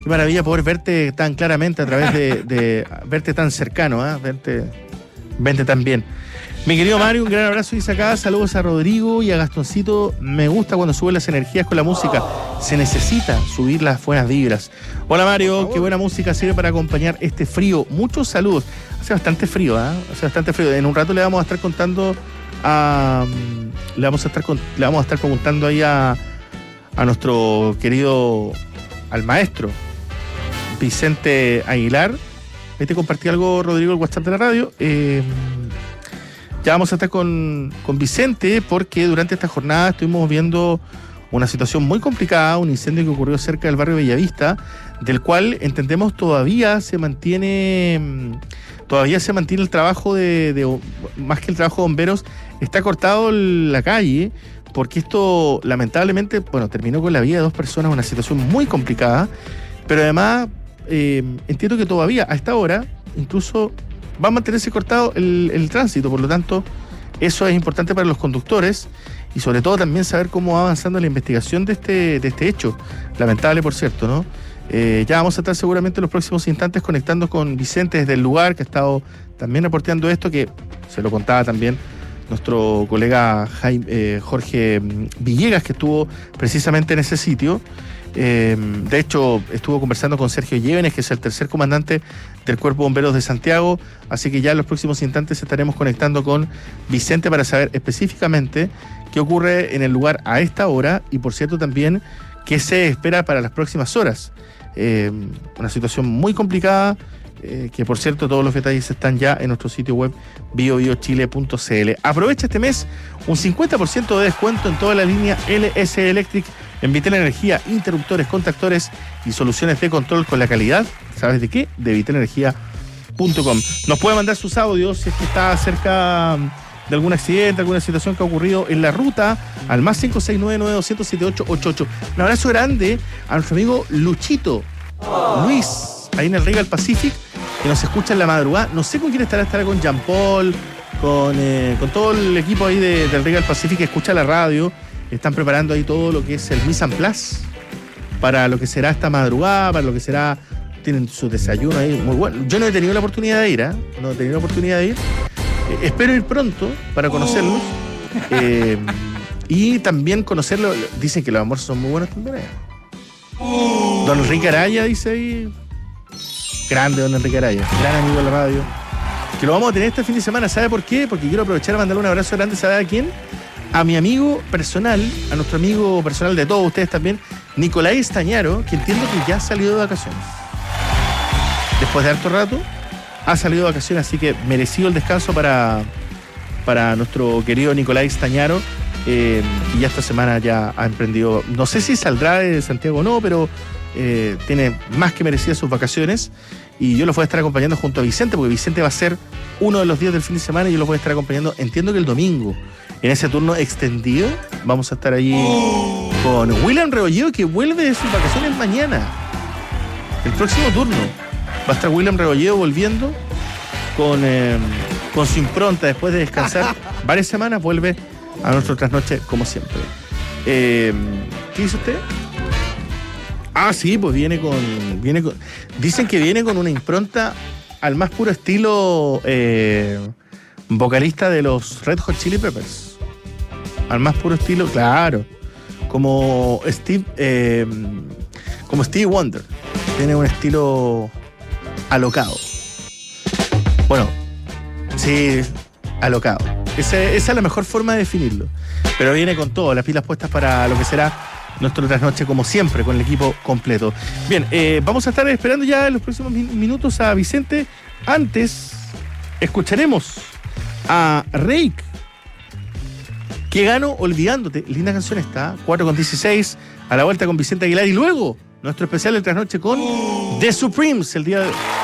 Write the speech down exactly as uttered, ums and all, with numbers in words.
Qué maravilla poder verte tan claramente a través de, de verte tan cercano, ¿eh? verte, verte tan bien. Mi querido Mario, un gran abrazo dice acá, saludos a Rodrigo y a Gastoncito. Me gusta cuando suben las energías con la música. Se necesita subir las buenas vibras. Hola Mario, qué buena música sirve para acompañar este frío. Muchos saludos. Hace bastante frío, ¿eh? Hace bastante frío. En un rato le vamos a estar contando a le vamos a estar con, le vamos a estar preguntando ahí a, a nuestro querido al maestro Vicente Aguilar. Ahí te compartí algo, Rodrigo, el WhatsApp de la radio. Eh, ya vamos a estar con, con Vicente porque durante esta jornada estuvimos viendo una situación muy complicada, un incendio que ocurrió cerca del barrio Bellavista, del cual entendemos todavía se mantiene todavía se mantiene el trabajo de, de más que el trabajo de bomberos, está cortado la calle, porque esto lamentablemente, bueno, terminó con la vida de dos personas, una situación muy complicada, pero además eh, entiendo que todavía a esta hora incluso va a mantenerse cortado el, el tránsito, por lo tanto eso es importante para los conductores y sobre todo también saber cómo va avanzando la investigación de este, de este hecho, lamentable por cierto, ¿no? Eh, ya vamos a estar seguramente en los próximos instantes conectando con Vicente desde el lugar, que ha estado también reporteando esto, que se lo contaba también nuestro colega Jaime, eh, Jorge Villegas, que estuvo precisamente en ese sitio. Eh, de hecho, estuvo conversando con Sergio Llévenes, que es el tercer comandante del Cuerpo de Bomberos de Santiago, así que ya en los próximos instantes estaremos conectando con Vicente para saber específicamente qué ocurre en el lugar a esta hora y, por cierto, también qué se espera para las próximas horas. Eh, una situación muy complicada, eh, que por cierto todos los detalles están ya en nuestro sitio web bio bio chile punto c l. Aprovecha este mes un cincuenta por ciento de descuento en toda la línea L S Electric en Vitel Energía, interruptores, contactores y soluciones de control con la calidad, ¿sabes de qué? De vitel energía punto com. Nos puede mandar sus audios si es que está cerca de algún accidente, alguna situación que ha ocurrido en la ruta, al más cinco seis nueve nueve dos cero siete ocho ocho ocho. Un abrazo grande a nuestro amigo Luchito, Luis, ahí en el Regal Pacific, que nos escucha en la madrugada. No sé con quién estará, estará con Jean Paul, con, eh, con todo el equipo ahí de, del Regal Pacific que escucha la radio. Están preparando ahí todo lo que es el Mise en Place para lo que será esta madrugada, para lo que será, tienen su desayuno ahí muy bueno. Yo no he tenido la oportunidad de ir, ¿eh? No he tenido la oportunidad de ir. Eh, espero ir pronto para conocerlos. Eh, y también conocerlo. Dicen que los almuerzos son muy buenos también. ¿eh? Don Enrique Araya dice ahí. Grande Don Enrique Araya, gran amigo de la radio. Que lo vamos a tener este fin de semana. ¿Sabe por qué? Porque quiero aprovechar a mandarle un abrazo grande. ¿Sabe a quién? A mi amigo personal, a nuestro amigo personal de todos ustedes también, Nicolás Estañaro, que entiendo que ya ha salido de vacaciones. Después de harto rato, ha salido de vacaciones, así que merecido el descanso para, para nuestro querido Nicolás Estañaro, eh, y ya esta semana ya ha emprendido, no sé si saldrá de Santiago o no, pero eh, tiene más que merecidas sus vacaciones, y yo los voy a estar acompañando junto a Vicente, porque Vicente va a ser uno de los días del fin de semana y yo los voy a estar acompañando, entiendo que el domingo, en ese turno extendido. Vamos a estar allí oh. con William Rebolledo, que vuelve de sus vacaciones mañana. El próximo turno va a estar William Rebolledo volviendo con, eh, con su impronta después de descansar varias semanas. Vuelve a nuestro trasnoche como siempre. Eh, ¿Qué dice usted? Ah, sí, pues viene con, viene con... Dicen que viene con una impronta al más puro estilo eh, vocalista de los Red Hot Chili Peppers. Al más puro estilo, claro. Como Steve, eh, como Stevie Wonder. Tiene un estilo alocado. Bueno, sí, alocado. Ese, esa es la mejor forma de definirlo. Pero viene con todo, las pilas puestas para lo que será nuestro trasnoche, como siempre, con el equipo completo. Bien, eh, vamos a estar esperando ya en los próximos min- minutos a Vicente. Antes, escucharemos a Reik, que gano olvidándote. Linda canción está, cuatro con dieciséis, a la vuelta con Vicente Aguilar y luego nuestro especial de trasnoche con The Supremes el día de hoy.